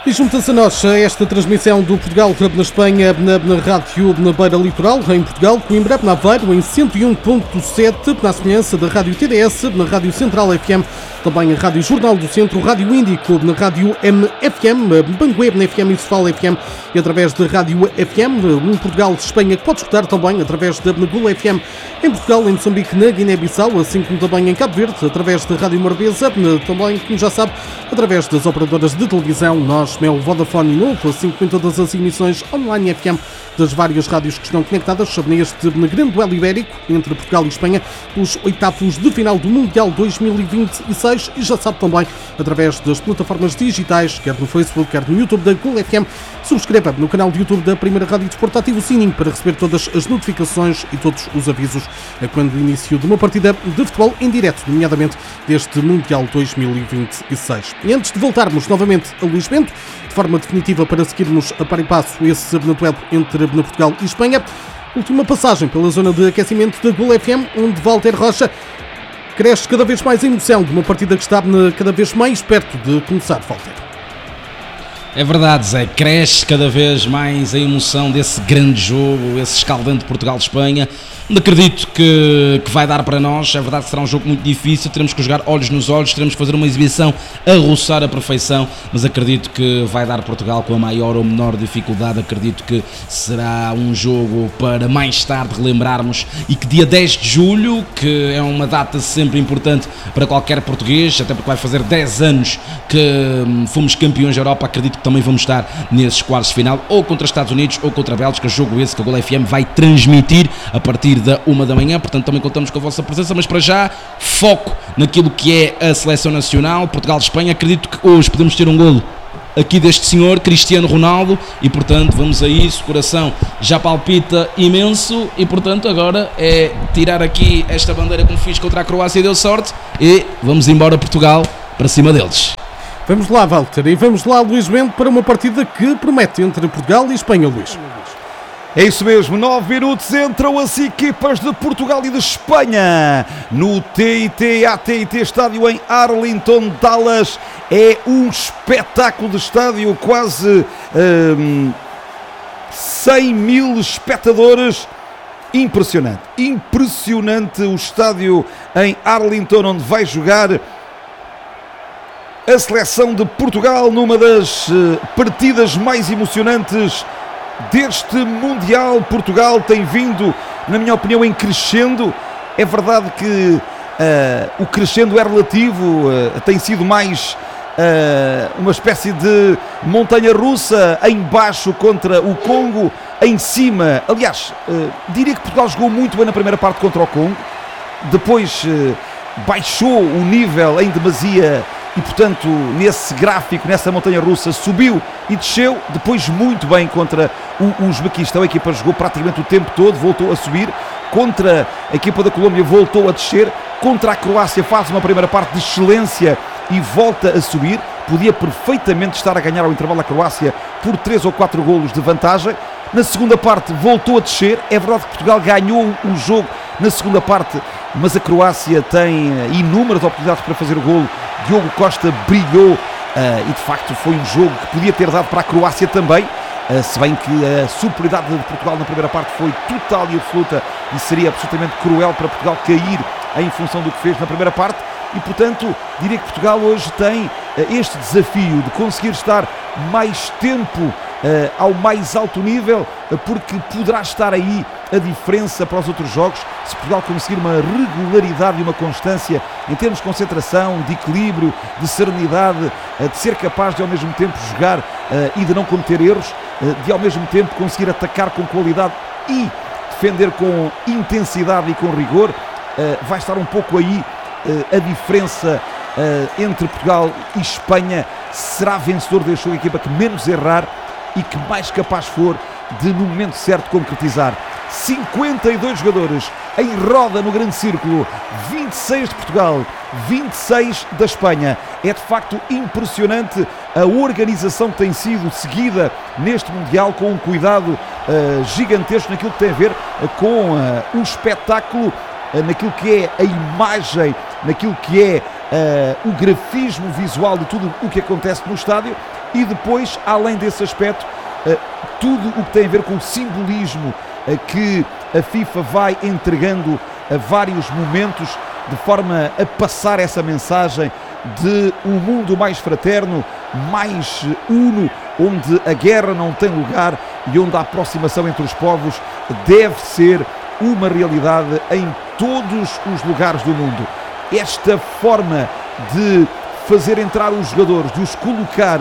E junta-se a nós a esta transmissão do Portugal Clube na Espanha, na Rádio na Beira Litoral, em Portugal, Coimbra, na Aveiro, em 101.7, na semelhança da Rádio TDS, na Rádio Central FM, também a Rádio Jornal do Centro, Rádio Índico, na Rádio MFM, Bangueb, na FM e Sofal FM, e através da Rádio FM, um Portugal de Espanha, que pode escutar também através da Gula FM, em Portugal, em Moçambique, na Guiné-Bissau, assim como também em Cabo Verde, através da Rádio Morabeza, também, como já sabe, através das operadoras de televisão, nós, Mel, Vodafone e Novo, assim como em todas as emissões online FM das várias rádios que estão conectadas neste grande duelo ibérico entre Portugal e Espanha, os oitavos de final do Mundial 2026, e já sabe também, através das plataformas digitais, quer no Facebook, quer no YouTube da Gula FM, subscreva no canal de YouTube da Primeira Rádio Desporto, ative o sininho para receber todas as notificações e todos os avisos quando o início de uma partida de futebol em direto, nomeadamente deste Mundial 2026. E antes de voltarmos novamente a Luís Bento, de forma definitiva para seguirmos a par e passo esse duelo entre Portugal e Espanha, última passagem pela zona de aquecimento da Gula FM, onde Walter Rocha cresce cada vez mais a emoção de uma partida que está cada vez mais perto de começar, Walter. É verdade, Zé, cresce cada vez mais a emoção desse grande jogo, esse escaldante Portugal-Espanha, onde acredito que vai dar para nós. É verdade que será um jogo muito difícil, teremos que jogar olhos nos olhos, teremos que fazer uma exibição a roçar a perfeição, mas acredito que vai dar Portugal com a maior ou menor dificuldade. Acredito que será um jogo para mais tarde relembrarmos, e que dia 10 de julho, que é uma data sempre importante para qualquer português, até porque vai fazer 10 anos que fomos campeões da Europa, acredito que também vamos estar nesses quartos de final, ou contra Estados Unidos ou contra a Bélgica, jogo esse que a Gol FM vai transmitir a partir da 1 da manhã, portanto também contamos com a vossa presença, mas para já, foco naquilo que é a seleção nacional, Portugal-Espanha. Acredito que hoje podemos ter um golo aqui deste senhor, Cristiano Ronaldo, e portanto vamos a isso, coração já palpita imenso, e portanto agora é tirar aqui esta bandeira como fiz contra a Croácia e deu sorte, e vamos embora Portugal para cima deles. Vamos lá, Walter, e vamos lá, Luís Bento, para uma partida que promete entre Portugal e Espanha, Luís. É isso mesmo, 9 minutos, entram as equipas de Portugal e de Espanha no AT&T Estádio em Arlington, Dallas. É um espetáculo de estádio, quase 100 mil espectadores. Impressionante o estádio em Arlington, onde vai jogar a seleção de Portugal numa das partidas mais emocionantes deste Mundial. Portugal tem vindo, na minha opinião, em crescendo. É verdade que o crescendo é relativo, tem sido mais uma espécie de montanha-russa, em baixo contra o Congo, em cima. Aliás, diria que Portugal jogou muito bem na primeira parte contra o Congo, depois baixou o nível em demasia, e portanto nesse gráfico, nessa montanha-russa, subiu e desceu. Depois muito bem contra o Uzbequistão, a equipa jogou praticamente o tempo todo, voltou a subir. Contra a equipa da Colômbia voltou a descer. Contra a Croácia faz uma primeira parte de excelência e volta a subir. Podia perfeitamente estar a ganhar ao intervalo a Croácia por 3 ou 4 golos de vantagem. Na segunda parte voltou a descer. É verdade que Portugal ganhou o jogo na segunda parte, mas a Croácia tem inúmeras oportunidades para fazer o golo. Diogo Costa brilhou e de facto foi um jogo que podia ter dado para a Croácia também, se bem que a superioridade de Portugal na primeira parte foi total e absoluta, e seria absolutamente cruel para Portugal cair em função do que fez na primeira parte. E portanto diria que Portugal hoje tem este desafio de conseguir estar mais tempo ao mais alto nível, porque poderá estar aí a diferença para os outros jogos se Portugal conseguir uma regularidade e uma constância em termos de concentração, de equilíbrio, de serenidade, de ser capaz de ao mesmo tempo jogar e de não cometer erros, de ao mesmo tempo conseguir atacar com qualidade e defender com intensidade e com rigor. Vai estar um pouco aí a diferença entre Portugal e Espanha. Será vencedor deste jogo a equipa que menos errar e que mais capaz for de, no momento certo, concretizar. 52 jogadores em roda no grande círculo, 26 de Portugal, 26 da Espanha. É de facto impressionante a organização que tem sido seguida neste Mundial, com um cuidado gigantesco naquilo que tem a ver com o espetáculo, naquilo que é a imagem, naquilo que é o grafismo visual de tudo o que acontece no estádio e depois, além desse aspecto, tudo o que tem a ver com o simbolismo que a FIFA vai entregando a vários momentos de forma a passar essa mensagem de um mundo mais fraterno, mais uno, onde a guerra não tem lugar e onde a aproximação entre os povos deve ser uma realidade em todos os lugares do mundo. Esta forma de fazer entrar os jogadores, de os colocar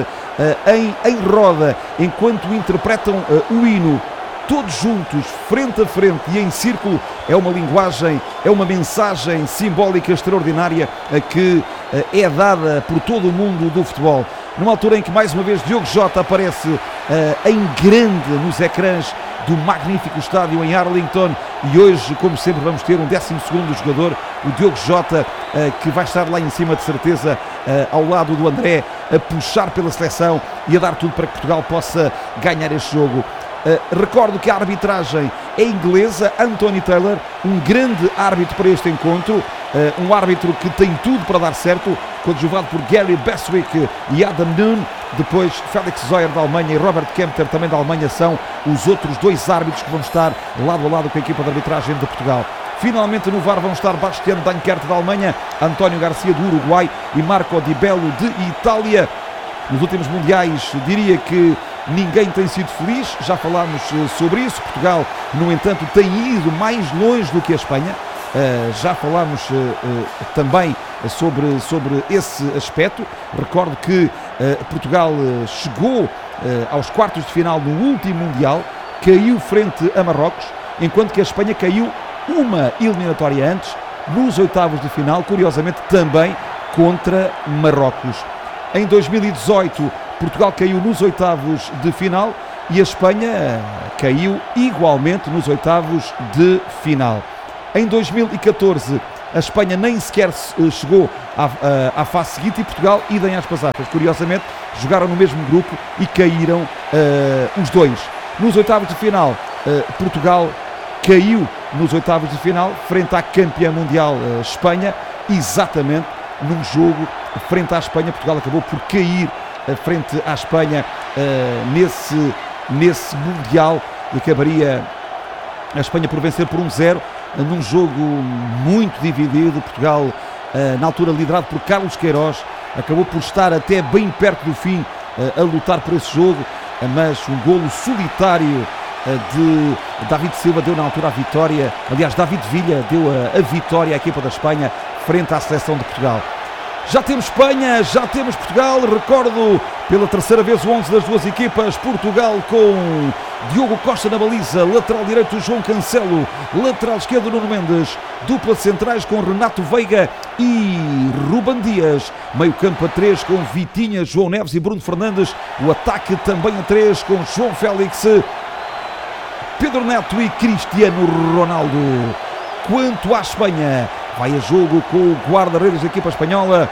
em roda enquanto interpretam o hino, todos juntos, frente a frente e em círculo, é uma linguagem, é uma mensagem simbólica extraordinária que é dada por todo o mundo do futebol. Numa altura em que mais uma vez Diogo Jota aparece em grande nos ecrãs do magnífico estádio em Arlington, e hoje, como sempre, vamos ter um 12º jogador, o Diogo Jota, que vai estar lá em cima de certeza, ao lado do André, a puxar pela seleção e a dar tudo para que Portugal possa ganhar este jogo. Recordo que a arbitragem é inglesa, Anthony Taylor, um grande árbitro para este encontro, um árbitro que tem tudo para dar certo, coadjuvado por Gary Beswick e Adam Noon. Depois Felix Zoyer da Alemanha e Robert Kempter também da Alemanha são os outros dois árbitros que vão estar lado a lado com a equipa de arbitragem de Portugal. Finalmente no VAR vão estar Bastian Dankert da Alemanha, António Garcia do Uruguai e Marco Di Bello de Itália. Nos últimos mundiais diria que ninguém tem sido feliz, já falámos sobre isso. Portugal, no entanto, tem ido mais longe do que a Espanha. Já falámos também sobre esse aspecto. Recordo que Portugal chegou aos quartos de final no último Mundial, caiu frente a Marrocos, enquanto que a Espanha caiu uma eliminatória antes, nos oitavos de final, curiosamente também contra Marrocos. Em 2018, Portugal caiu nos oitavos de final e a Espanha caiu igualmente nos oitavos de final. Em 2014, a Espanha nem sequer chegou à fase seguinte e Portugal, idem às passagens. Curiosamente, jogaram no mesmo grupo e caíram os dois. Nos oitavos de final, Portugal caiu nos oitavos de final frente à campeã mundial Espanha, exatamente num jogo frente à Espanha. Portugal acabou por cair frente à Espanha nesse Mundial e acabaria a Espanha por vencer por 1-0 num jogo muito dividido. Portugal, na altura liderado por Carlos Queiroz, acabou por estar até bem perto do fim a lutar por esse jogo, mas um golo solitário de David Silva deu na altura a vitória. Aliás, David Villa deu a vitória à equipa da Espanha frente à seleção de Portugal. Já temos Espanha, já temos Portugal. Recordo pela terceira vez o 11 das duas equipas. Portugal com Diogo Costa na baliza, lateral direito João Cancelo, lateral esquerdo Nuno Mendes, dupla de centrais com Renato Veiga e Ruben Dias, meio campo a 3 com Vitinha, João Neves e Bruno Fernandes, o ataque também a 3 com João Félix, Pedro Neto e Cristiano Ronaldo. Quanto à Espanha, vai a jogo com o guarda-redes da equipa espanhola.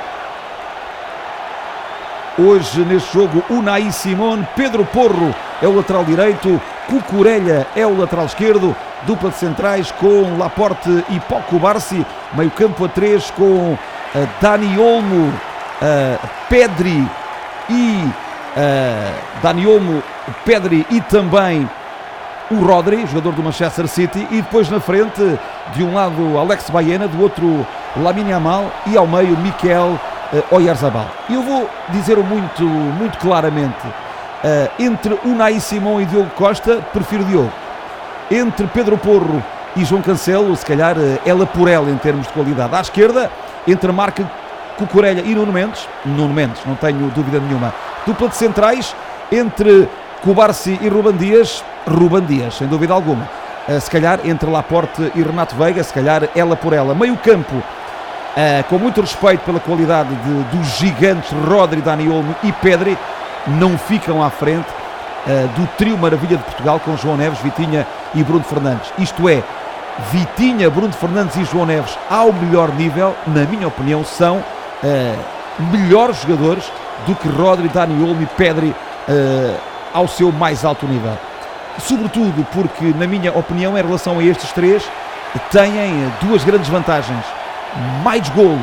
Hoje neste jogo, Unai Simón, Pedro Porro é o lateral direito, Cucurella é o lateral esquerdo, dupla de centrais com Laporte e Paco Barsi, meio campo a 3 com Dani Olmo, Pedri e Dani Olmo, Pedri e também o Rodri, jogador do Manchester City, e depois na frente, de um lado Alex Baena, do outro Lamine Yamal e ao meio Mikel Oyarzabal. E eu vou dizer muito claramente, entre Unai Simón e Diogo Costa, prefiro Diogo. Entre Pedro Porro e João Cancelo, se calhar ela por ela em termos de qualidade. À esquerda, entre Marco Cucurella e Nuno Mendes, não tenho dúvida nenhuma. Dupla de centrais, entre Cubarsi e Ruben Dias, sem dúvida alguma. Se calhar entre Laporte e Renato Veiga, se calhar ela por ela. Meio campo, com muito respeito pela qualidade dos gigantes Rodri, Dani Olmo e Pedri, não ficam à frente do trio maravilha de Portugal com João Neves, Vitinha e Bruno Fernandes. Isto é, Vitinha, Bruno Fernandes e João Neves ao melhor nível, na minha opinião, são melhores jogadores do que Rodri, Dani Olmo e Pedri ao seu mais alto nível. Sobretudo porque, na minha opinião, em relação a estes três, têm duas grandes vantagens: mais golo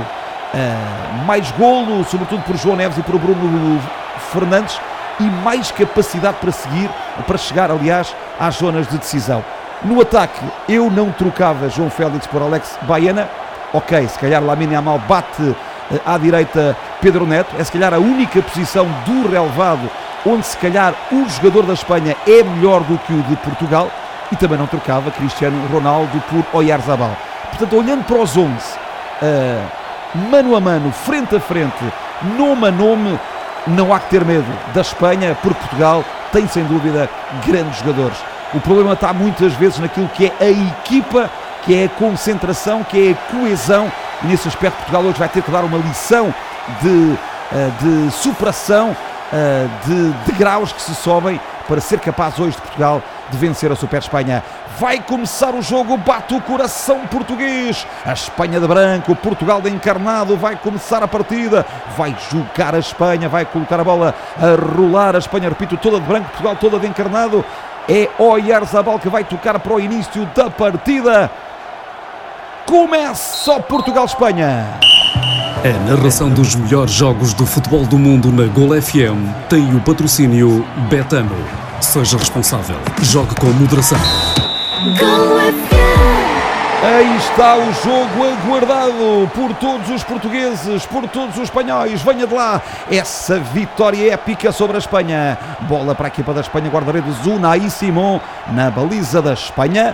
mais golo, sobretudo por João Neves e por Bruno Fernandes, e mais capacidade para chegar, aliás, às zonas de decisão. No ataque, eu não trocava João Félix por Alex Baena. Ok, se calhar Lamine Yamal bate à direita Pedro Neto. É se calhar a única posição do relevado onde se calhar o jogador da Espanha é melhor do que o de Portugal. E também não trocava Cristiano Ronaldo por Oyarzabal. Portanto, olhando para os 11, mano a mano, frente a frente, nome a nome, não há que ter medo da Espanha, porque Portugal tem sem dúvida grandes jogadores. O problema está muitas vezes naquilo que é a equipa, que é a concentração, que é a coesão, e nesse aspecto Portugal hoje vai ter que dar uma lição de superação, de degraus que se sobem para ser capaz hoje de Portugal de vencer a Super Espanha. Vai começar o jogo, bate o coração português, a Espanha de branco, Portugal de encarnado, vai começar a partida, vai jogar a Espanha, vai colocar a bola a rolar, a Espanha, repito, toda de branco, Portugal toda de encarnado. É Oyarzabal que vai tocar para o início da partida. Começa o Portugal-Espanha. A narração dos melhores jogos do futebol do mundo na Gol FM tem o patrocínio Betano. Seja responsável. Jogue com moderação. Gol FM. Aí está o jogo aguardado por todos os portugueses, por todos os espanhóis. Venha de lá essa vitória épica sobre a Espanha. Bola para a equipa da Espanha, guarda-redes Unai Simón na baliza da Espanha.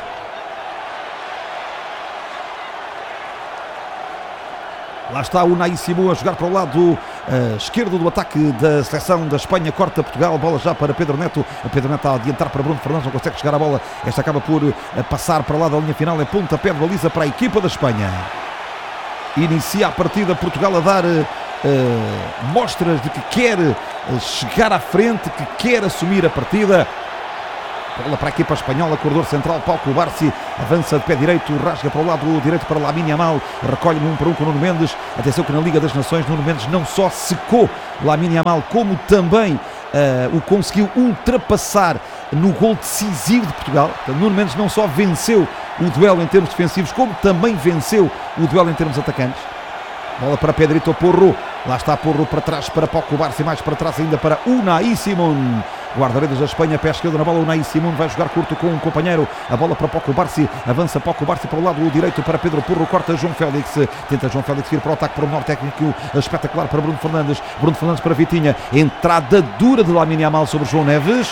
Lá está o Unai Simón a jogar para o lado esquerdo do ataque da seleção da Espanha. Corta Portugal, bola já para Pedro Neto. Pedro Neto a adiantar para Bruno Fernandes, não consegue chegar à bola. Esta acaba por passar para lá da linha final. É pontapé de baliza para a equipa da Espanha. Inicia a partida Portugal a dar mostras de que quer chegar à frente, que quer assumir a partida. Bola para a equipa espanhola, corredor central, Pau Cubarsí, avança de pé direito, rasga para o lado direito para Lamine Yamal, recolhe um para um com Nuno Mendes. Atenção que na Liga das Nações Nuno Mendes não só secou Lamine Yamal, como também o conseguiu ultrapassar no gol decisivo de Portugal. Portanto, Nuno Mendes não só venceu o duelo em termos defensivos, como também venceu o duelo em termos atacantes. Bola para Pedrito Porro, lá está Porro para trás para Pau Cubarsí, mais para trás ainda para Unai Simón. Guarda-redes da Espanha, pé esquerdo na bola, Unai Simón vai jogar curto com um companheiro, a bola para Pau Cubarsí, avança Pau Cubarsí para o lado direito para Pedro Porro, corta João Félix, tenta João Félix ir para o ataque, para o menor técnico espetacular para Bruno Fernandes para Vitinha, entrada dura de Lamine Yamal sobre João Neves.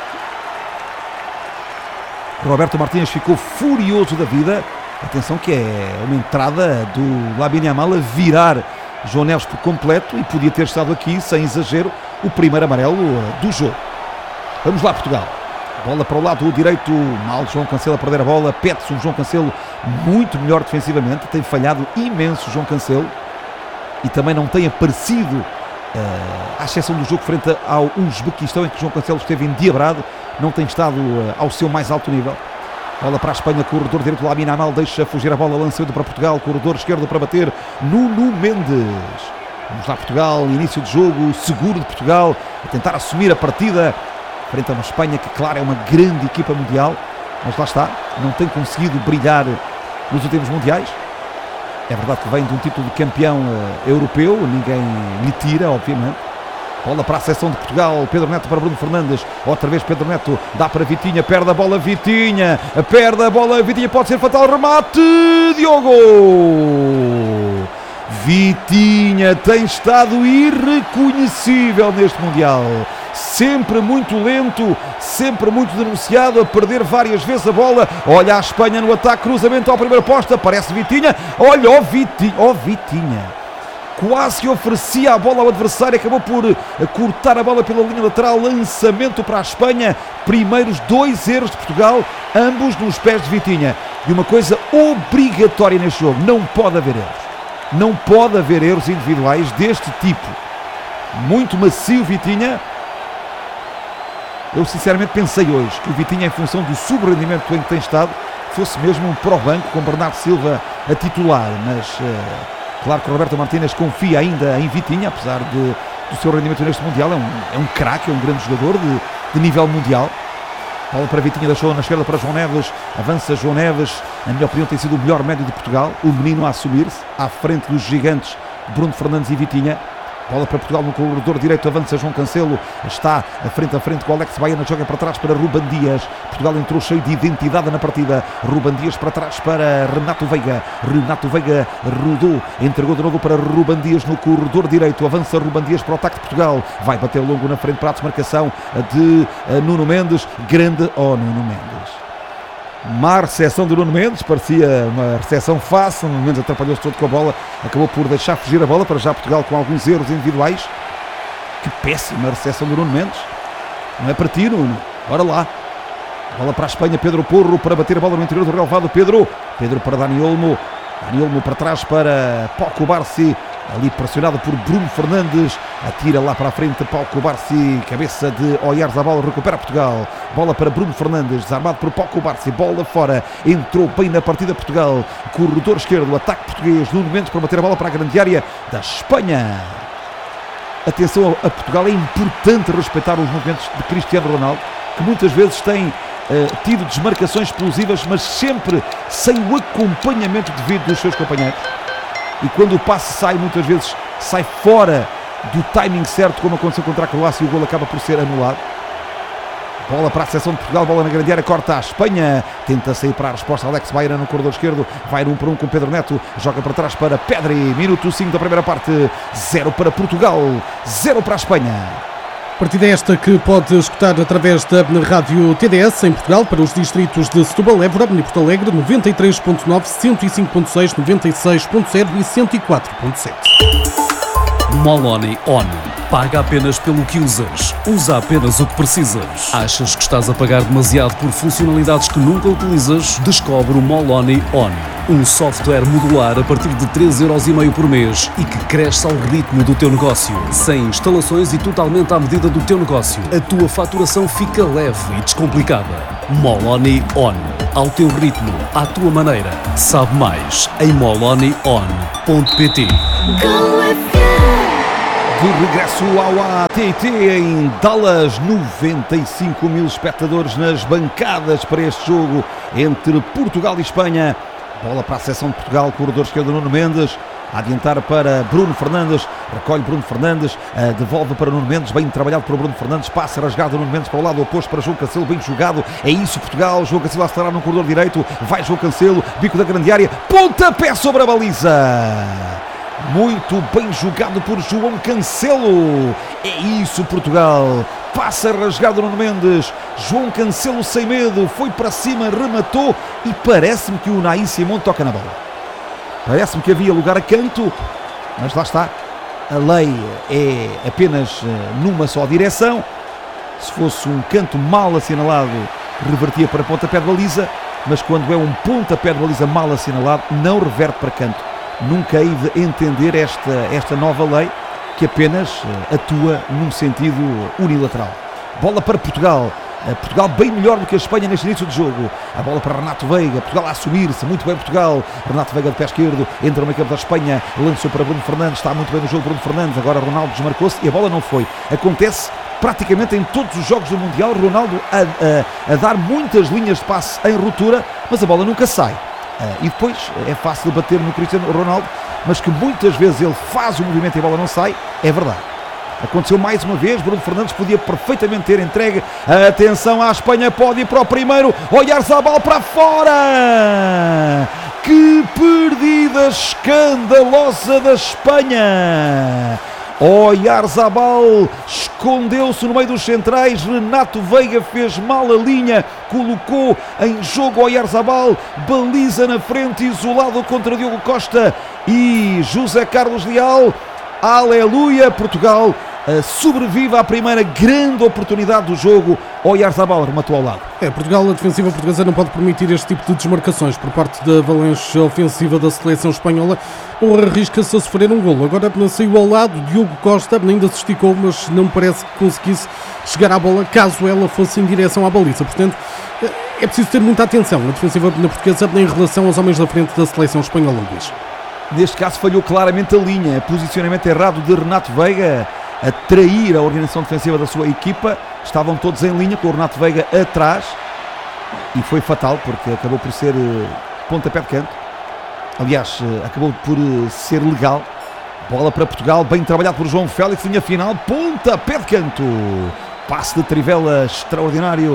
Roberto Martínez ficou furioso da vida. Atenção que é uma entrada do Lamine Yamal a virar João Neves por completo e podia ter estado aqui, sem exagero, o primeiro amarelo do jogo. Vamos lá, Portugal. Bola para o lado direito, mal João Cancelo a perder a bola. Pede-se um João Cancelo muito melhor defensivamente. Tem falhado imenso João Cancelo e também não tem aparecido, à exceção do jogo frente ao Uzbequistão, em que João Cancelo esteve endiabrado, não tem estado ao seu mais alto nível. Bola para a Espanha, corredor direito, Lamine Yamal deixa fugir a bola, lançando para Portugal, corredor esquerdo para bater, Nuno Mendes. Vamos lá, Portugal, início de jogo, seguro de Portugal, a tentar assumir a partida, frente a uma Espanha que, claro, é uma grande equipa mundial, mas lá está, não tem conseguido brilhar nos últimos mundiais. É verdade que vem de um título de campeão europeu, ninguém lhe tira, obviamente. Bola para a seleção de Portugal, Pedro Neto para Bruno Fernandes, outra vez Pedro Neto, dá para Vitinha, perde a bola Vitinha, pode ser fatal, remate, Diogo! Vitinha tem estado irreconhecível neste Mundial, sempre muito lento, sempre muito denunciado, a perder várias vezes a bola. Olha a Espanha no ataque, cruzamento ao primeiro posto, aparece Vitinha, olha o Vitinha. Quase que oferecia a bola ao adversário, acabou por cortar a bola pela linha lateral, lançamento para a Espanha, primeiros 2 erros de Portugal, ambos nos pés de Vitinha. E uma coisa obrigatória neste jogo, não pode haver erros. Não pode haver erros individuais deste tipo. Muito macio Vitinha. Eu sinceramente pensei hoje que o Vitinha, em função do subrendimento em que tem estado, fosse mesmo para o banco com Bernardo Silva a titular, mas... claro que o Roberto Martínez confia ainda em Vitinha, apesar do seu rendimento neste Mundial. É um craque, é um grande jogador de nível mundial. Bola para Vitinha, deixou na esquerda para João Neves. Avança João Neves, na minha opinião tem sido o melhor médio de Portugal. O menino a assumir-se, à frente dos gigantes Bruno Fernandes e Vitinha. Bola para Portugal no corredor direito, avança João Cancelo, está frente a frente com o Alex Baena, joga para trás para Ruben Dias. Portugal entrou cheio de identidade na partida. Ruben Dias para trás para Renato Veiga. Renato Veiga rodou, entregou de novo para Ruben Dias no corredor direito, avança Ruben Dias para o ataque de Portugal, vai bater longo na frente para a desmarcação de Nuno Mendes. Grande Nuno Mendes. Má recepção de Nuno Mendes, parecia uma recepção fácil. Nuno Mendes atrapalhou-se todo com a bola, acabou por deixar fugir a bola, para já Portugal com alguns erros individuais. Que péssima recepção de Nuno Mendes. Não é para ti, Nuno. Bora lá. Bola para a Espanha, Pedro Porro para bater a bola no interior do relevado. Pedro para Dani Olmo. Dani Olmo para trás para Pau Cubarsí. Ali pressionado por Bruno Fernandes, atira lá para a frente Pau Cubarsí, cabeça de Oyarzabal, recupera Portugal. Bola para Bruno Fernandes, desarmado por Pau Cubarsí, bola fora, entrou bem na partida Portugal. Corredor esquerdo, ataque português, Nuno Mendes para bater a bola para a grande área da Espanha. Atenção a Portugal, é importante respeitar os movimentos de Cristiano Ronaldo, que muitas vezes tem tido desmarcações explosivas, mas sempre sem o acompanhamento devido dos seus companheiros. E quando o passe sai, muitas vezes sai fora do timing certo, como aconteceu contra a Croácia, e o golo acaba por ser anulado. Bola para a seção de Portugal, bola na grande área, corta a Espanha, tenta sair para a resposta Alex Baena no corredor esquerdo, vai 1 para 1 com Pedro Neto, joga para trás para Pedri, minuto 5 da primeira parte, 0 para Portugal, 0 para a Espanha. Partida esta que pode escutar através da rádio TDS em Portugal para os distritos de Setúbal, Évora e Porto Alegre, 93.9, 105.6, 96.0 e 104.7. Moloni On. Paga apenas pelo que usas. Usa apenas o que precisas. Achas que estás a pagar demasiado por funcionalidades que nunca utilizas? Descobre o Moloni On. Um software modular a partir de 3,5€ por mês e que cresce ao ritmo do teu negócio. Sem instalações e totalmente à medida do teu negócio. A tua faturação fica leve e descomplicada. Moloni On. Ao teu ritmo, à tua maneira. Sabe mais em molonion.pt. De regresso ao ATT em Dallas, 95 mil espectadores nas bancadas para este jogo entre Portugal e Espanha. Bola para a seção de Portugal, corredor esquerdo Nuno Mendes, a adiantar para Bruno Fernandes, recolhe Bruno Fernandes, devolve para Nuno Mendes, bem trabalhado por Bruno Fernandes, passa rasgado Nuno Mendes para o lado oposto para João Cancelo, bem jogado, é isso Portugal, João Cancelo a acelerar no corredor direito, vai João Cancelo, bico da grande área, pontapé sobre a baliza. Muito bem jogado por João Cancelo. É isso Portugal. Passa rasgado Nuno Mendes. João Cancelo sem medo. Foi para cima, rematou. E parece-me que o Unai Simão toca na bola. Parece-me que havia lugar a canto. Mas lá está. A lei é apenas numa só direção. Se fosse um canto mal assinalado, revertia para pontapé de baliza. Mas quando é um pontapé de baliza mal assinalado, não reverte para canto. Nunca hei de entender esta nova lei que apenas atua num sentido unilateral. Bola para Portugal. Portugal bem melhor do que a Espanha neste início de jogo. A bola para Renato Veiga. Portugal a assumir-se. Muito bem Portugal. Renato Veiga de pé esquerdo. Entra no meio campo da Espanha. Lançou para Bruno Fernandes. Está muito bem no jogo Bruno Fernandes. Agora Ronaldo desmarcou-se e a bola não foi. Acontece praticamente em todos os jogos do Mundial. Ronaldo a dar muitas linhas de passe em ruptura, mas a bola nunca sai. E depois é fácil bater no Cristiano Ronaldo, mas que muitas vezes ele faz o movimento e a bola não sai, é verdade. Aconteceu mais uma vez, Bruno Fernandes podia perfeitamente ter entregue. Atenção à Espanha, pode ir para o primeiro, Oyarzabal para fora! Que perdida escandalosa da Espanha! Oyarzabal escondeu-se no meio dos centrais, Renato Veiga fez mal a linha, colocou em jogo Oyarzabal, baliza na frente, isolado contra Diogo Costa e José Carlos Leal. Aleluia, Portugal sobrevive à primeira grande oportunidade do jogo. Oyarzabal rematou ao lado. Portugal, a defensiva portuguesa não pode permitir este tipo de desmarcações por parte da avalanche ofensiva da seleção espanhola, ou arrisca-se a sofrer um golo. Agora saiu ao lado, Diogo Costa ainda se esticou, mas não parece que conseguisse chegar à bola caso ela fosse em direção à baliza. Portanto, é preciso ter muita atenção na defensiva portuguesa em relação aos homens da frente da seleção espanhola, Luís. Neste caso falhou claramente a linha, posicionamento errado de Renato Veiga, a trair a organização defensiva da sua equipa. Estavam todos em linha com o Renato Veiga atrás e foi fatal porque acabou por ser pontapé de canto. Aliás, acabou por ser legal. Bola para Portugal, bem trabalhado por João Félix, linha final, pontapé de canto. Passe de Trivela extraordinário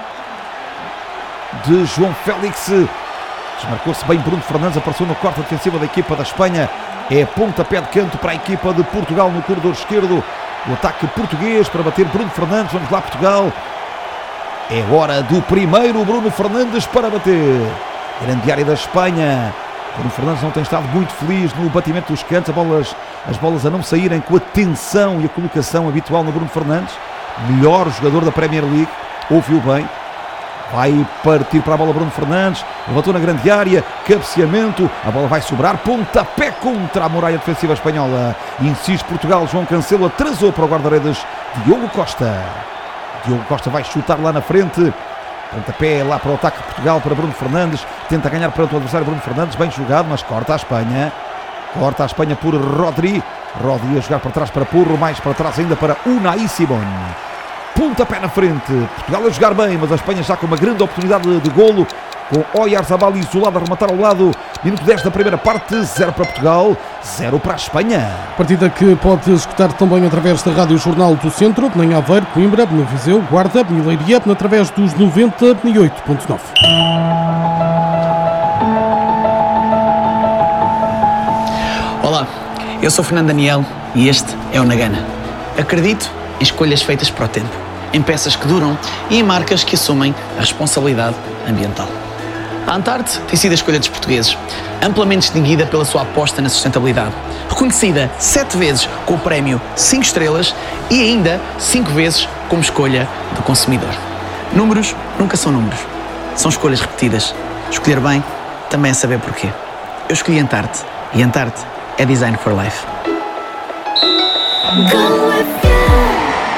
de João Félix. Desmarcou-se bem Bruno Fernandes, apareceu no corte defensivo da equipa da Espanha. É pontapé de canto para a equipa de Portugal no corredor esquerdo. O ataque português para bater Bruno Fernandes. Vamos lá, Portugal. É hora do primeiro Bruno Fernandes para bater. Grande área da Espanha. Bruno Fernandes não tem estado muito feliz no batimento dos cantos. As bolas a não saírem com a tensão e a colocação habitual no Bruno Fernandes. Melhor jogador da Premier League. Ouviu bem. Vai partir para a bola Bruno Fernandes. Levantou na grande área. Cabeceamento. A bola vai sobrar. Pontapé contra a muralha defensiva espanhola. Insiste Portugal. João Cancelo atrasou para o guarda-redes Diogo Costa. Diogo Costa vai chutar lá na frente. Pontapé lá para o ataque de Portugal, para Bruno Fernandes. Tenta ganhar perante o adversário Bruno Fernandes. Bem jogado, mas corta a Espanha. Corta a Espanha por Rodri. Rodri a jogar para trás para Porro. Mais para trás ainda para Unai Simón. Pontapé na frente. Portugal a jogar bem, mas a Espanha já com uma grande oportunidade de golo. Com Oyarzabal isolado a rematar ao lado. Minuto 10 da primeira parte. 0 para Portugal, 0 para a Espanha. Partida que pode escutar também através da Rádio Jornal do Centro, em Aveiro, Coimbra, no Viseu, Guarda, em Leiria, através dos 98.9. Olá, eu sou Fernando Daniel e este é o Nagana. Acredito em escolhas feitas para o tempo, em peças que duram e em marcas que assumem a responsabilidade ambiental. A Antarte tem sido a escolha dos portugueses, amplamente distinguida pela sua aposta na sustentabilidade, reconhecida 7 vezes com o prémio 5 estrelas e ainda 5 vezes como escolha do consumidor. Números nunca são números, são escolhas repetidas. Escolher bem também é saber porquê. Eu escolhi Antarte e Antarte é Design for Life. Go with you.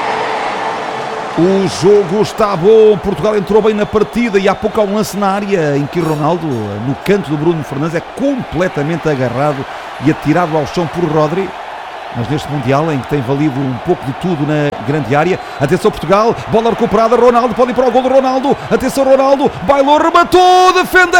O jogo está bom, Portugal entrou bem na partida e há pouco há um lance na área em que Ronaldo, no canto do Bruno Fernandes, é completamente agarrado e atirado ao chão por Rodri. Mas neste Mundial, em que tem valido um pouco de tudo na grande área. Atenção Portugal, bola recuperada, Ronaldo pode ir para o gol do Ronaldo. Atenção Ronaldo, bailou, rematou, defendeu!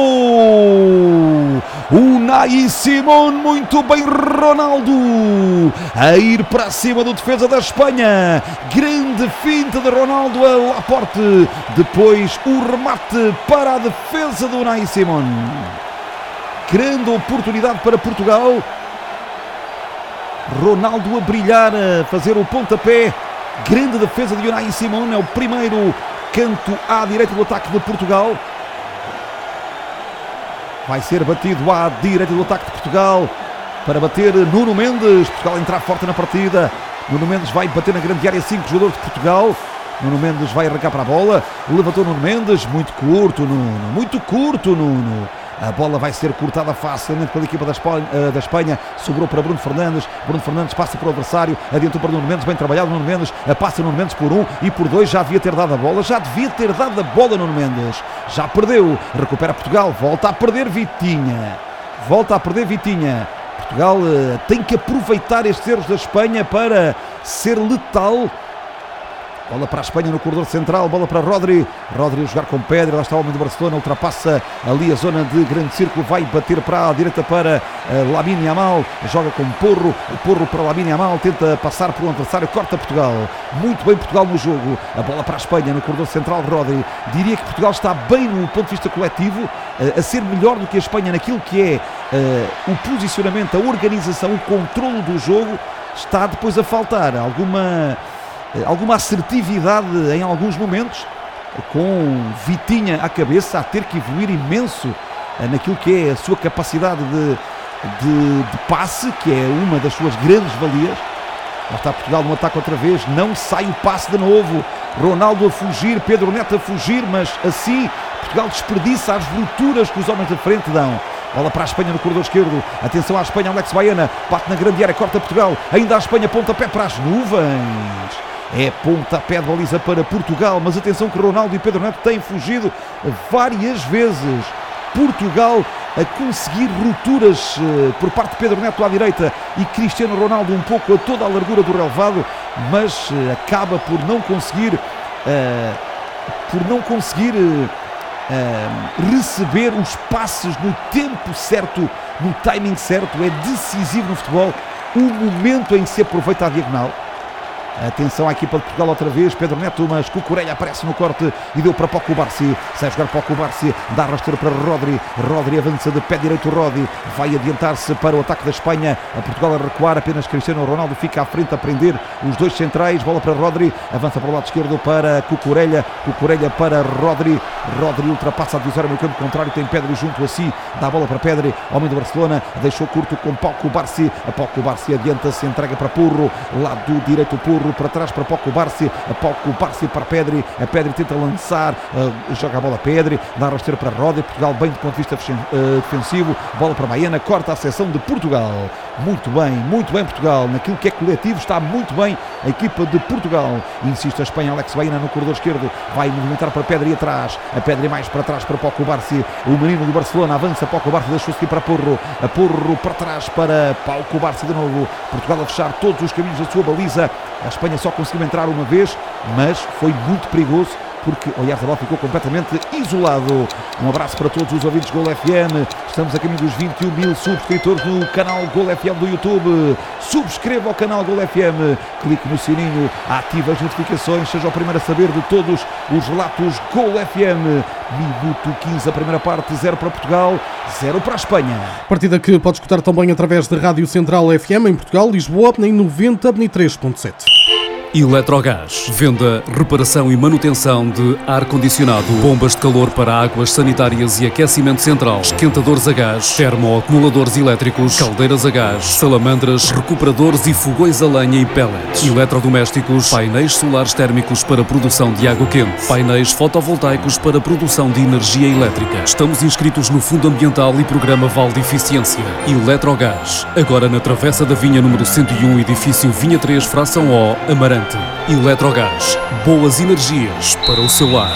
Unai Simón, muito bem Ronaldo, a ir para cima do defesa da Espanha. Grande finta de Ronaldo a Laporte. Depois o remate para a defesa do Unai Simón. Grande oportunidade para Portugal. Ronaldo a brilhar, a fazer o pontapé. Grande defesa de Unai Simón. É o primeiro canto à direita do ataque de Portugal. Vai ser batido à direita do ataque de Portugal para bater Nuno Mendes. Portugal a entrar forte na partida. Nuno Mendes vai bater na grande área, 5 jogadores de Portugal. Nuno Mendes vai arrancar para a bola. Levantou Nuno Mendes. Muito curto, Nuno. Muito curto, Nuno. A bola vai ser cortada facilmente pela equipa da Espanha. Sobrou para Bruno Fernandes. Bruno Fernandes passa para o adversário. Adiantou para Nuno Mendes. Bem trabalhado Nuno Mendes. Passa Nuno Mendes por 1 e por 2. Já devia ter dado a bola. Já devia ter dado a bola Nuno Mendes. Já perdeu. Recupera Portugal. Volta a perder Vitinha. Volta a perder Vitinha. Portugal tem que aproveitar estes erros da Espanha para ser letal. Bola para a Espanha no corredor central, bola para Rodri. Rodri a jogar com Pedro, lá está o homem do Barcelona, ultrapassa ali a zona de grande círculo, vai bater para a direita para Lamine Yamal, joga com Porro, o Porro para Lamine Yamal, tenta passar por um adversário, corta Portugal. Muito bem Portugal no jogo, a bola para a Espanha no corredor central, Rodri. Diria que Portugal está bem no ponto de vista coletivo, a ser melhor do que a Espanha naquilo que é o posicionamento, a organização, o controlo do jogo. Está depois a faltar alguma assertividade em alguns momentos, com Vitinha à cabeça, a ter que evoluir imenso naquilo que é a sua capacidade de passe, que é uma das suas grandes valias. Lá está Portugal no ataque outra vez, não sai o passe de novo. Ronaldo a fugir, Pedro Neto a fugir, mas assim Portugal desperdiça as rupturas que os homens da frente dão. Bola para a Espanha no corredor esquerdo. Atenção à Espanha, Alex Baena bate na grande área, corta Portugal. Ainda a Espanha, pontapé para as nuvens. É pontapé de baliza para Portugal, mas atenção que Ronaldo e Pedro Neto têm fugido várias vezes. Portugal a conseguir rupturas por parte de Pedro Neto à direita e Cristiano Ronaldo um pouco a toda a largura do relevado, mas acaba por não conseguir receber os passes no tempo certo, no timing certo. É decisivo no futebol o momento em que se aproveita a diagonal. Atenção à equipa de Portugal outra vez, Pedro Neto, mas Cucurella aparece no corte e deu para Paco Barsi, sai jogar Paco Barsi, dá rasteiro para Rodri avança de pé direito, Rodri vai adiantar-se para o ataque da Espanha, a Portugal a recuar, apenas Cristiano Ronaldo fica à frente a prender os dois centrais, bola para Rodri, avança para o lado esquerdo para Cucurella para Rodri ultrapassa a divisória no campo contrário, tem Pedri junto a si, dá a bola para Pedri, homem do Barcelona, deixou curto com Paco Barsi, adianta-se, entrega para Porro, lado direito Porro, para trás para Paco Barsi para Pedri, a Pedri tenta lançar, joga a bola a Pedri, dá rasteiro para Rodri, Portugal bem do ponto de vista defensivo, bola para Baena, corta a seção de Portugal, muito bem Portugal, naquilo que é coletivo está muito bem a equipa de Portugal, insiste a Espanha, Alex Baena no corredor esquerdo, vai movimentar para Pedri atrás, a Pedri mais para trás para Paco Barsi, o menino do Barcelona avança, Paco Barsi deixou-se aqui para Porro, a Porro para trás para Paco Barsi de novo, Portugal a fechar todos os caminhos da sua baliza, a Espanha só conseguiu entrar uma vez, mas foi muito perigoso porque Oyarzabal ficou completamente isolado. Um abraço para todos os ouvintes Gol FM. Estamos a caminho dos 21 mil subscritores no canal Gol FM do YouTube. Subscreva o canal Gol FM, clique no sininho, ative as notificações, seja o primeiro a saber de todos os relatos Gol FM. Minuto 15, a primeira parte, 0 para Portugal, 0 para a Espanha. Partida que pode escutar também através da Rádio Central FM em Portugal, Lisboa, em 93.7. Eletrogás. Venda, reparação e manutenção de ar-condicionado, bombas de calor para águas sanitárias e aquecimento central, esquentadores a gás, termoacumuladores elétricos, caldeiras a gás, salamandras, recuperadores e fogões a lenha e pellets, eletrodomésticos, painéis solares térmicos para produção de água quente, painéis fotovoltaicos para produção de energia elétrica. Estamos inscritos no Fundo Ambiental e Programa Vale de Eficiência. Eletrogás. Agora na Travessa da Vinha número 101, edifício Vinha 3, fração O, Amarante. Eletrogás, boas energias para o seu lar.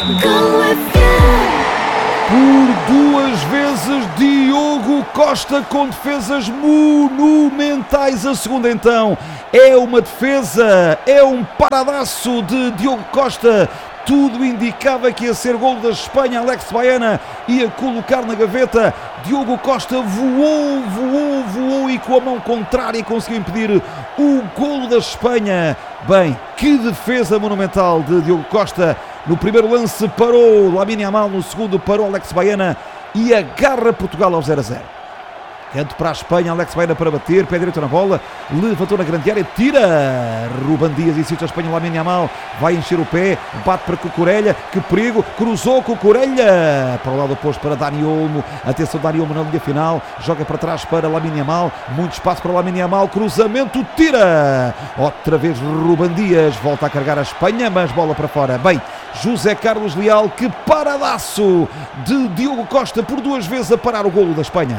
Por duas vezes Diogo Costa com defesas monumentais. A segunda então é uma defesa, é um paradaço de Diogo Costa. Tudo indicava que ia ser golo da Espanha. Alex Baena ia colocar na gaveta. Diogo Costa voou e com a mão contrária conseguiu impedir o golo da Espanha. Bem, que defesa monumental de Diogo Costa. No primeiro lance parou Lamine Yamal, no segundo parou Alex Baena e agarra Portugal ao 0-0. Canto para a Espanha, Alex Baena para bater, pé direito na bola, levantou na grande área, tira Ruben Dias, insiste a Espanha, Lamine Yamal vai encher o pé, bate para Cucurella, que perigo, cruzou Cucurella para o lado oposto para Dani Olmo, atenção Dani Olmo na linha final, joga para trás para Lamine Yamal, muito espaço para Lamine Yamal, cruzamento, tira, outra vez Ruben Dias, volta a carregar a Espanha, mas bola para fora. Bem, José Carlos Leal, que paradaço de Diogo Costa, por duas vezes a parar o golo da Espanha.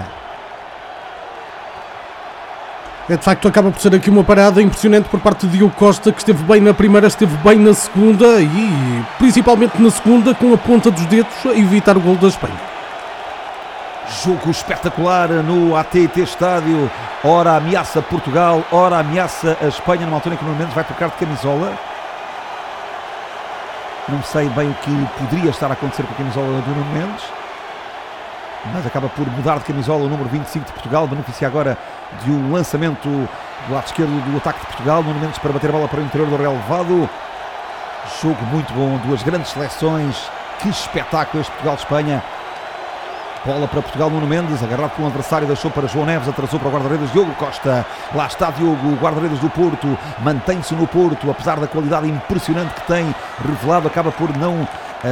De facto, acaba por ser aqui uma parada impressionante por parte de Diogo Costa, que esteve bem na primeira, esteve bem na segunda e principalmente na segunda, com a ponta dos dedos, a evitar o golo da Espanha. Jogo espetacular no AT&T Estádio. Ora ameaça Portugal, ora ameaça a Espanha, numa altura em que o Nuno Mendes vai trocar de camisola. Não sei bem o que poderia estar a acontecer com a camisola do Nuno Mendes, mas acaba por mudar de camisola o número 25 de Portugal, beneficia agora de um lançamento do lado esquerdo do ataque de Portugal. Nuno Mendes para bater a bola para o interior do relevado. Jogo muito bom, duas grandes seleções, que espetáculo este Portugal-Espanha. Bola para Portugal, Nuno Mendes, agarrado por um adversário, deixou para João Neves, atrasou para o guarda-redes Diogo Costa. Lá está Diogo, o guarda-redes do Porto, mantém-se no Porto, apesar da qualidade impressionante que tem revelado, acaba por não,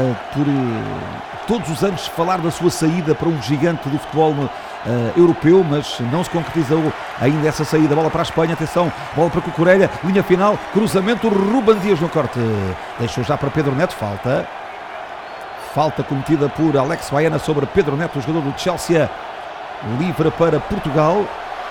todos os anos falar da sua saída para um gigante do futebol europeu, mas não se concretizou ainda essa saída. Bola para a Espanha, atenção, bola para Cucurella, linha final, cruzamento, Ruben Dias no corte, deixou já para Pedro Neto, falta cometida por Alex Baena sobre Pedro Neto, o jogador do Chelsea, livre para Portugal.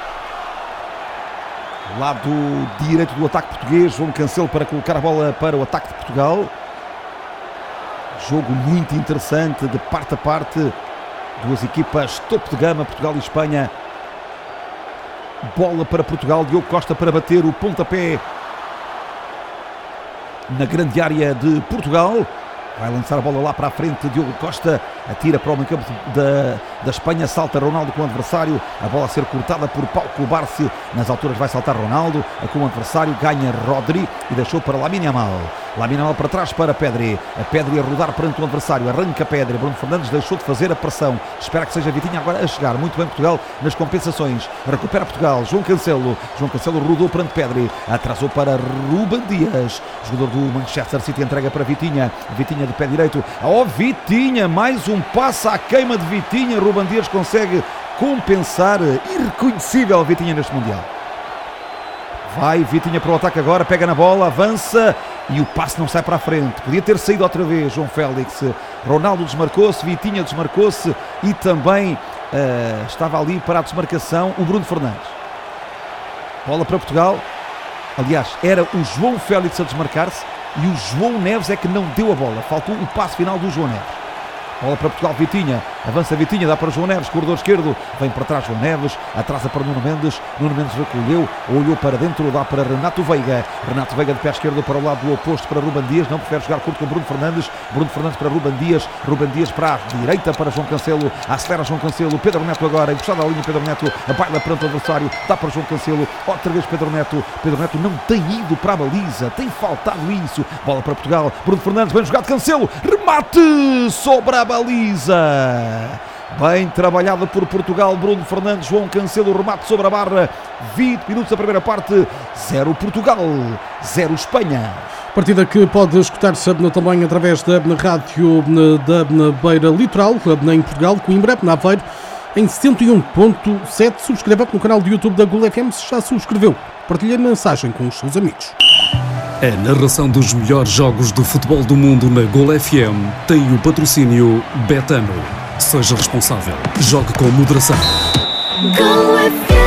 Lado direito do ataque português, João Cancelo para colocar a bola para o ataque de Portugal. Jogo muito interessante, de parte a parte, duas equipas topo de gama, Portugal e Espanha. Bola para Portugal, Diogo Costa para bater o pontapé na grande área de Portugal. Vai lançar a bola lá para a frente, Diogo Costa atira para o meio campo da Espanha, salta Ronaldo com o adversário, a bola a ser cortada por Pau Cubarsí, nas alturas vai saltar Ronaldo com o adversário, ganha Rodri e deixou para Lamine Yamal para trás para Pedri, a Pedri a rodar perante o adversário, arranca Pedri, Bruno Fernandes deixou de fazer a pressão, espera que seja Vitinha agora a chegar, muito bem Portugal nas compensações, recupera Portugal, João Cancelo rodou perante Pedri, atrasou para Ruben Dias, jogador do Manchester City, entrega para Vitinha de pé direito, Vitinha, mais um passe à queima de Vitinha, Ruben Dias consegue compensar, irreconhecível Vitinha neste Mundial. Vai Vitinha para o ataque agora, pega na bola, avança e o passe não sai para a frente. Podia ter saído outra vez João Félix. Ronaldo desmarcou-se, Vitinha desmarcou-se e também estava ali para a desmarcação o Bruno Fernandes. Bola para Portugal. Aliás, era o João Félix a desmarcar-se e o João Neves é que não deu a bola. Faltou o passe final do João Neves. Bola para Portugal, Vitinha, avança Vitinha, dá para João Neves, corredor esquerdo, vem para trás João Neves, atrasa para Nuno Mendes recolheu, olhou para dentro, dá para Renato Veiga de pé esquerdo para o lado do oposto para Ruben Dias, não prefere jogar curto com Bruno Fernandes para Ruben Dias para a direita para João Cancelo, acelera João Cancelo, Pedro Neto agora, encostado à linha Pedro Neto, baila perante o adversário, dá para João Cancelo, outra vez Pedro Neto não tem ido para a baliza, tem faltado isso, bola para Portugal, Bruno Fernandes, bem jogado, Cancelo, remate sobre a baliza, bem trabalhada por Portugal, Bruno Fernandes, João Cancelo, remate sobre a barra, 20 minutos da primeira parte, 0 Portugal, 0 Espanha. Partida que pode escutar-se também através da rádio da Beira Litoral, em Portugal, Coimbra, na Aveiro, em 101.7. Subscreva no canal do YouTube da Gol FM se já subscreveu. Partilhe a mensagem com os seus amigos. A narração dos melhores jogos do futebol do mundo na Gol FM tem o patrocínio Betano. Seja responsável. Jogue com moderação. Go FM.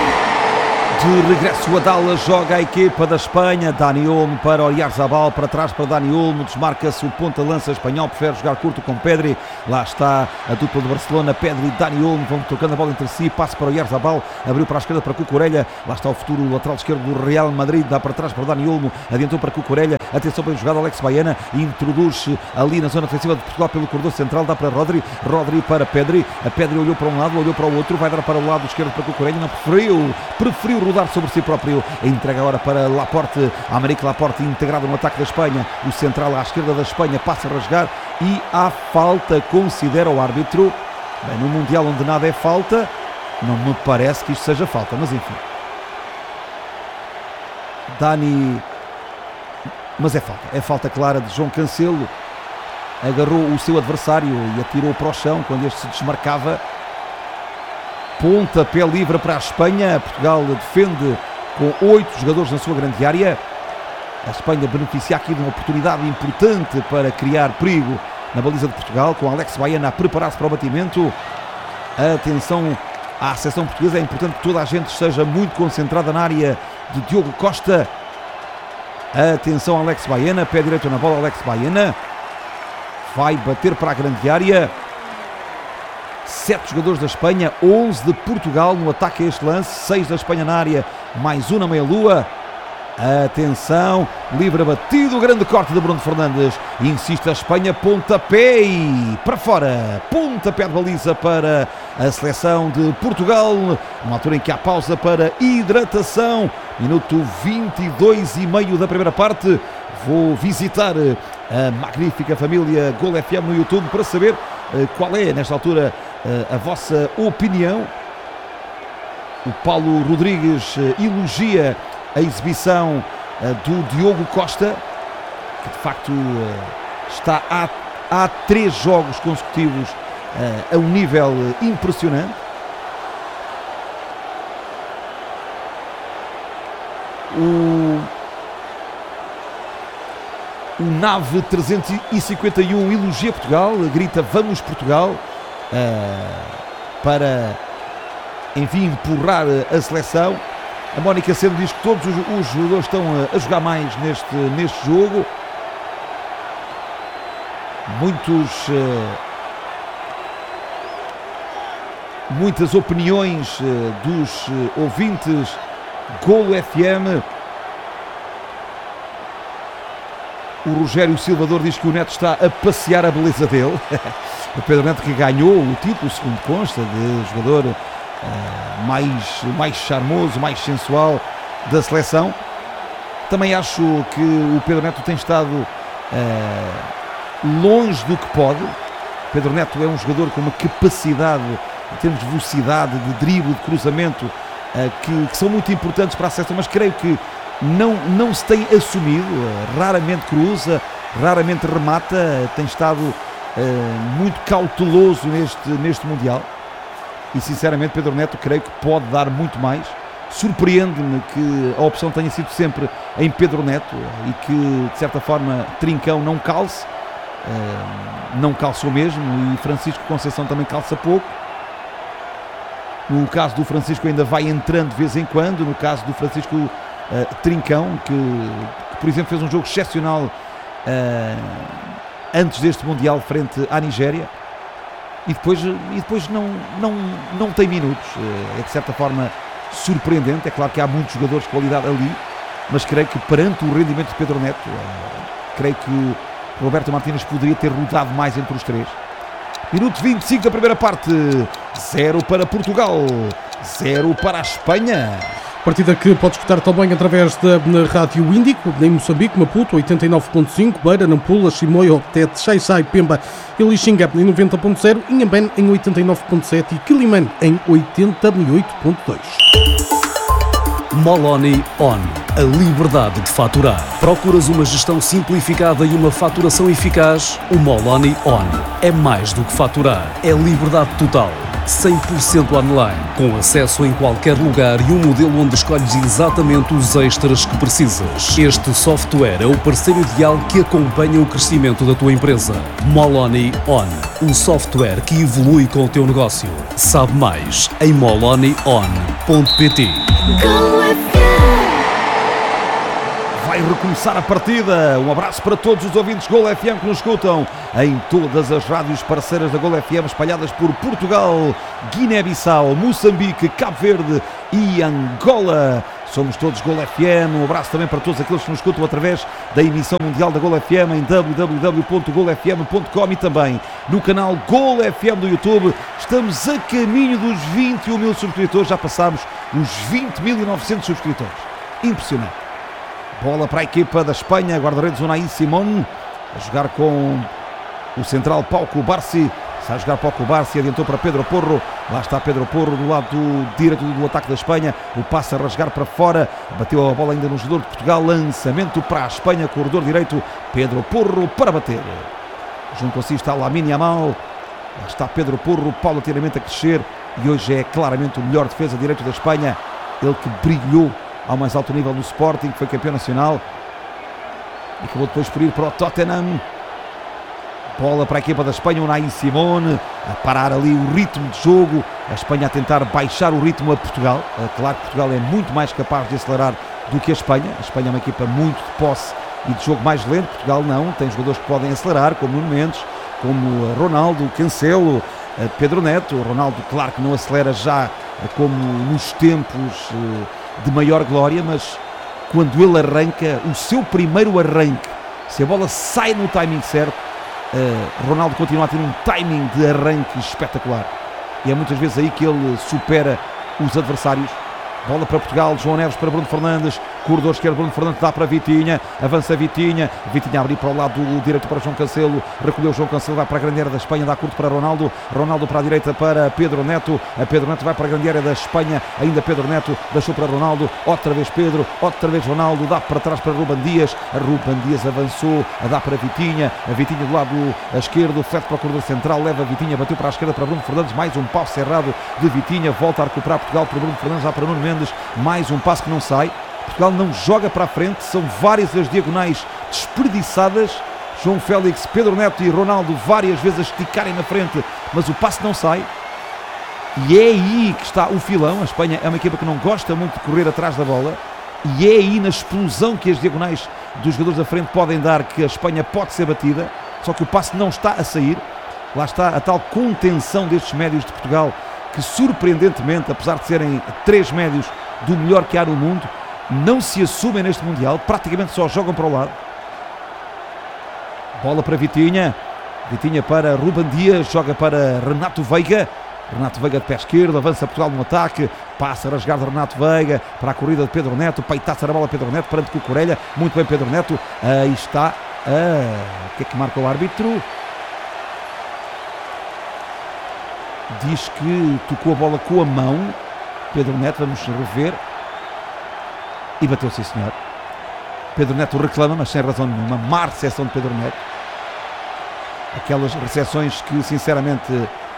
De regresso a Dallas, joga a equipa da Espanha, Dani Olmo para Oyarzabal, para trás para Dani Olmo, desmarca-se o ponta-lança espanhol, prefere jogar curto com Pedri, lá está a dupla de Barcelona, Pedri e Dani Olmo vão trocando a bola entre si, passe para Oyarzabal, abriu para a esquerda para Cucurella, lá está o futuro lateral esquerdo do Real Madrid, dá para trás para Dani Olmo, adiantou para Cucurella, atenção bem jogado Alex Baena, introduz ali na zona defensiva de Portugal pelo corredor central, dá para Rodri para Pedri, a Pedri olhou para um lado, olhou para o outro, vai dar para o lado esquerdo para Cucurella, não preferiu rodar sobre si próprio, entrega agora para Laporte, Américo Laporte integrado no ataque da Espanha, o central à esquerda da Espanha passa a rasgar e há falta, considera o árbitro. Bem, no Mundial onde nada é falta, não me parece que isto seja falta, mas enfim. Dani, mas é falta clara de João Cancelo, agarrou o seu adversário e atirou para o chão quando este se desmarcava. Pontapé livre para a Espanha, Portugal defende com 8 jogadores na sua grande área. A Espanha beneficia aqui de uma oportunidade importante para criar perigo na baliza de Portugal, com Alex Baena a preparar-se para o batimento. Atenção à seleção portuguesa, é importante que toda a gente esteja muito concentrada na área de Diogo Costa. Atenção Alex Baena, pé direito na bola, Alex Baena vai bater para a grande área. 7 jogadores da Espanha, 11 de Portugal no ataque a este lance, 6 da Espanha na área, mais um na meia-lua. Atenção, livre batido, grande corte de Bruno Fernandes, insiste a Espanha, pontapé e para fora, pontapé de baliza para a seleção de Portugal, numa altura em que há pausa para hidratação, minuto 22 e meio da primeira parte. Vou visitar a magnífica família Gol FM no YouTube para saber qual é, nesta altura, a vossa opinião. O Paulo Rodrigues elogia a exibição do Diogo Costa, que de facto está há 3 jogos consecutivos a um nível impressionante. O Nave 351 elogia Portugal, grita vamos Portugal, para, enfim, empurrar a seleção. A Mónica Cedo diz que todos os jogadores estão a jogar mais neste jogo. Muitas opiniões dos ouvintes Gol FM. O Rogério Silvador diz que o Neto está a passear a beleza dele. O Pedro Neto, que ganhou o título, segundo consta, de jogador mais charmoso, mais sensual da seleção. Também acho que o Pedro Neto tem estado longe do que pode. Pedro Neto é um jogador com uma capacidade, em termos de velocidade, de drible, de cruzamento, que são muito importantes para a seleção, mas creio que não se tem assumido. Raramente cruza, raramente remata, tem estado muito cauteloso neste Mundial. E sinceramente Pedro Neto creio que pode dar muito mais. Surpreende-me que a opção tenha sido sempre em Pedro Neto e que, de certa forma, Trincão não calce. Não calçou mesmo, e Francisco Conceição também calça pouco. No caso do Francisco ainda vai entrando de vez em quando. No caso do Francisco Trincão, que por exemplo fez um jogo excepcional antes deste Mundial frente à Nigéria, e depois não tem minutos. É de certa forma surpreendente. É claro que há muitos jogadores de qualidade ali, mas creio que perante o rendimento de Pedro Neto, creio que Roberto Martínez poderia ter rodado mais entre os três. Minuto 25 da primeira parte. 0 para Portugal, 0 para a Espanha. Partida que pode escutar também através da Rádio Índico, em Moçambique, Maputo, 89.5, Beira, Nampula, Chimoio, Tete, Xai-Xai, Pemba e Lixinga em 90.0, Inhambane em 89.7 e Quilimane em 88.2. Moloni On. A liberdade de faturar. Procuras uma gestão simplificada e uma faturação eficaz? O Moloni On é mais do que faturar. É liberdade total. 100% online, com acesso em qualquer lugar e um modelo onde escolhes exatamente os extras que precisas. Este software é o parceiro ideal que acompanha o crescimento da tua empresa. Moloni On, um software que evolui com o teu negócio. Sabe mais em molonion.pt. Vai recomeçar a partida. Um abraço para todos os ouvintes Gol FM que nos escutam em todas as rádios parceiras da Gol FM, espalhadas por Portugal, Guiné-Bissau, Moçambique, Cabo Verde e Angola. Somos todos Gol FM. Um abraço também para todos aqueles que nos escutam através da emissão mundial da Gol FM em www.golfm.com e também no canal Gol FM do YouTube. Estamos a caminho dos 21 mil subscritores. Já passámos os 20.900 subscritores. Impressionante. Bola para a equipa da Espanha, guarda-redes Unai Simón, a jogar com o central Pau Cubarsí. Sai a jogar Pau Cubarsí, adiantou para Pedro Porro. Lá está Pedro Porro do lado direito do ataque da Espanha. O passe a rasgar para fora, bateu a bola ainda no jogador de Portugal. Lançamento para a Espanha, corredor direito, Pedro Porro para bater. Junto a si está Lamine Yamal. Lá está Pedro Porro, paulatinamente a crescer, e hoje é claramente o melhor defesa direito da Espanha. Ele que brilhou ao mais alto nível no Sporting, que foi campeão nacional e acabou depois por ir para o Tottenham. Bola para a equipa da Espanha, Unai Simón a parar ali o ritmo de jogo, a Espanha a tentar baixar o ritmo a Portugal. Claro que Portugal é muito mais capaz de acelerar do que a Espanha é uma equipa muito de posse e de jogo mais lento. Portugal não, tem jogadores que podem acelerar, como Nuno Mendes, como Ronaldo, Cancelo, Pedro Neto. Ronaldo, claro que não acelera já como nos tempos de maior glória, mas quando ele arranca, o seu primeiro arranque, se a bola sai no timing certo, Ronaldo continua a ter um timing de arranque espetacular, e é muitas vezes aí que ele supera os adversários. Bola para Portugal, João Neves para Bruno Fernandes, corredor esquerdo, Bruno Fernandes dá para Vitinha, avança Vitinha a abrir para o lado direito para João Cancelo, recolheu João Cancelo, vai para a grande área da Espanha, dá curto para Ronaldo, Ronaldo para a direita para Pedro Neto, a Pedro Neto vai para a grande área da Espanha, ainda Pedro Neto, deixou para Ronaldo, outra vez Pedro, outra vez Ronaldo, dá para trás para Ruben Dias, a Ruben Dias avançou, a dá para Vitinha, a Vitinha do lado esquerdo, flete para o corredor central, leva a Vitinha, bateu para a esquerda para Bruno Fernandes, mais um passo errado de Vitinha, volta a recuperar Portugal para Bruno Fernandes, já para Nuno Mendes, mais um passo que não sai. Portugal não joga para a frente, são várias as diagonais desperdiçadas. João Félix, Pedro Neto e Ronaldo várias vezes a esticarem na frente, mas o passe não sai. E é aí que está o filão. A Espanha é uma equipa que não gosta muito de correr atrás da bola, e é aí na explosão que as diagonais dos jogadores da frente podem dar que a Espanha pode ser batida, só que o passe não está a sair. Lá está a tal contenção destes médios de Portugal, que surpreendentemente, apesar de serem 3 médios do melhor que há no mundo, não se assumem neste Mundial, praticamente só jogam para o lado. Bola para Vitinha. Vitinha para Ruben Dias, joga para Renato Veiga. Renato Veiga de pé esquerdo, avança Portugal no ataque, passa a rasgar de Renato Veiga para a corrida de Pedro Neto, peitaça na bola Pedro Neto, perante Cucurella, muito bem Pedro Neto, aí está, o que é que marca o árbitro? Diz que tocou a bola com a mão, Pedro Neto, vamos rever, e bateu, sim senhor. Pedro Neto reclama, mas sem razão nenhuma, má recepção de Pedro Neto, aquelas recepções que sinceramente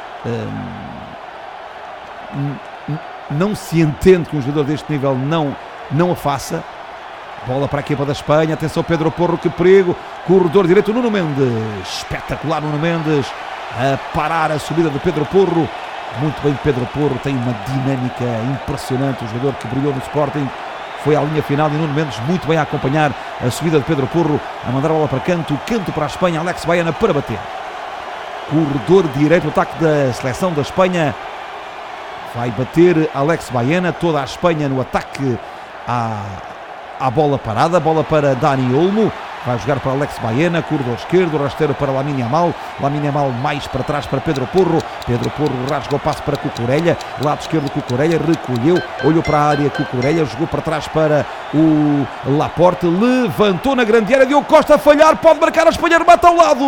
não se entende que um jogador deste nível não a faça. Bola para a equipa da Espanha, atenção Pedro Porro, que perigo, corredor direito, Nuno Mendes, espetacular Nuno Mendes, a parar a subida de Pedro Porro, muito bem Pedro Porro, tem uma dinâmica impressionante, o jogador que brilhou no Sporting, foi à linha final e Nuno Mendes muito bem a acompanhar a subida de Pedro Porro, a mandar a bola para canto para a Espanha, Alex Baena para bater. Corredor direito, o ataque da seleção da Espanha, vai bater Alex Baena, toda a Espanha no ataque à bola parada, bola para Dani Olmo, vai jogar para Alex Baena, corredor esquerdo, rasteiro para Lamine Yamal mais para trás para Pedro Porro rasga o passe para Cucurella, lado esquerdo Cucurella, recolheu, olhou para a área Cucurella, jogou para trás para o Laporte, levantou na grande área, Diogo Costa a falhar, pode marcar a Espanha, remata ao lado,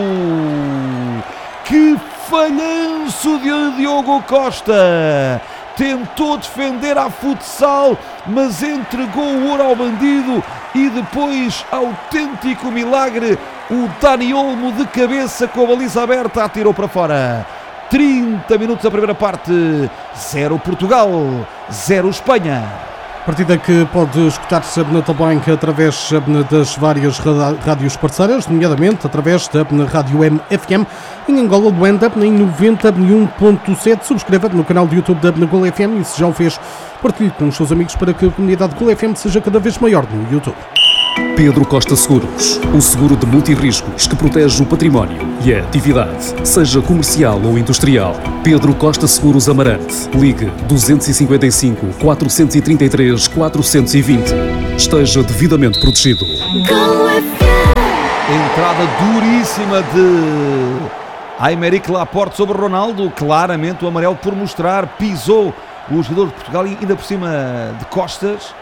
que falhanço de Diogo Costa, tentou defender a futsal, mas entregou o ouro ao bandido e depois, autêntico milagre, o Dani Olmo de cabeça com a baliza aberta atirou para fora. 30 minutos da primeira parte, 0 Portugal, 0 Espanha. Partida que pode escutar-se também através das várias rádios parceiras, nomeadamente através da Rádio MFM em Angola, Luanda, em 91.7. Subscreva no canal do YouTube da Gol FM e se já o fez, partilhe com os seus amigos para que a comunidade Gol FM seja cada vez maior no YouTube. Pedro Costa Seguros, o seguro de multirriscos que protege o património e a atividade, seja comercial ou industrial. Pedro Costa Seguros Amarante. Ligue 255 433 420. Esteja devidamente protegido. Entrada duríssima de Aymeric Laporte sobre Ronaldo. Claramente o amarelo por mostrar, pisou o jogador de Portugal e ainda por cima de costas.